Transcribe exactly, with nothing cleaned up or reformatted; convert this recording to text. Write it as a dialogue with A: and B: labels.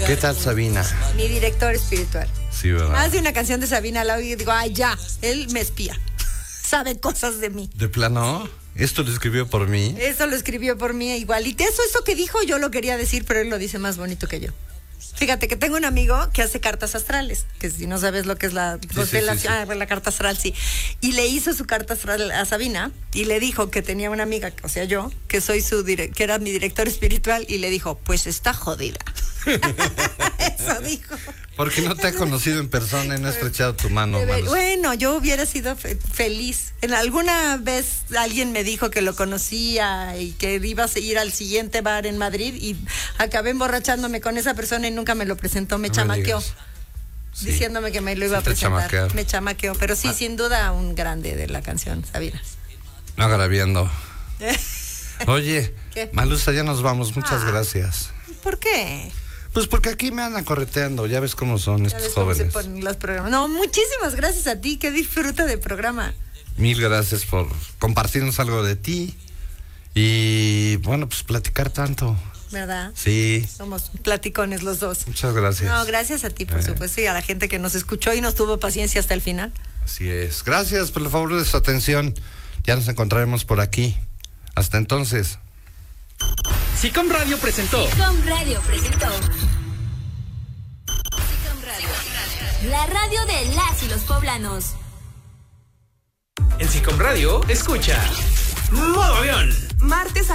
A: ¿Qué tal Sabina?
B: Mi director espiritual.
A: Sí, ¿verdad?
B: Más de una canción de Sabina la oí y digo, ay, ya, él me espía. Sabe cosas de mí.
A: ¿De plano? ¿Esto lo escribió por mí?
B: Eso lo escribió por mí igual. Y eso, eso que dijo, yo lo quería decir, pero él lo dice más bonito que yo. Fíjate que tengo un amigo que hace cartas astrales, que si no sabes lo que es la constelación, sí, sí, sí. Ah, la carta astral, sí. Y le hizo su carta astral a Sabina y le dijo que tenía una amiga, o sea yo, que soy su dire- que era mi director espiritual, y le dijo, pues está jodida. Eso dijo.
A: Porque no te ha conocido en persona y no ha estrechado tu mano.
B: Ver, bueno, yo hubiera sido fe- feliz. En alguna vez alguien me dijo que lo conocía y que iba a ir al siguiente bar en Madrid y acabé emborrachándome con esa persona y nunca me lo presentó, me no chamaqueó. Sí. Diciéndome que me lo iba sí a presentar. Chamaquear. Me chamaqueó, pero sí, ah. sin duda un grande de la canción, Sabina.
A: No agraviando. Oye, ¿qué? Malusa, ya nos vamos, muchas ah. gracias.
B: ¿Por qué?
A: Pues porque aquí me andan correteando, ya ves cómo son estos ves jóvenes.
B: Cómo se ponen los programas. No, muchísimas gracias a ti, que disfruta del programa.
A: Mil gracias por compartirnos algo de ti y, bueno, pues platicar tanto.
B: ¿Verdad?
A: Sí.
B: Somos platicones los dos.
A: Muchas gracias.
B: No, gracias a ti, por eh. supuesto, y a la gente que nos escuchó y nos tuvo paciencia hasta el final.
A: Así es. Gracias por el favor de su atención. Ya nos encontraremos por aquí. Hasta entonces.
C: SICOM Radio presentó.
D: SICOM Radio presentó. SICOM Radio. La radio de las y los poblanos.
C: En SICOM Radio, escucha Modo Avión.
B: Martes a